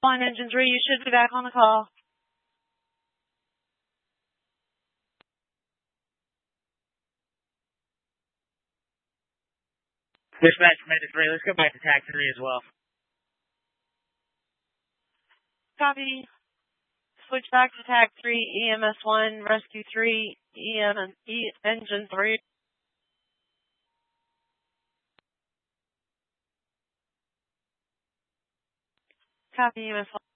1, engine 3, you should be back on the call. Dispatch Medic 3, let's go back to TAC 3 as well. Copy. Switch back to TAC 3, EMS 1, Rescue 3, engine 3. Copy, EMS 1.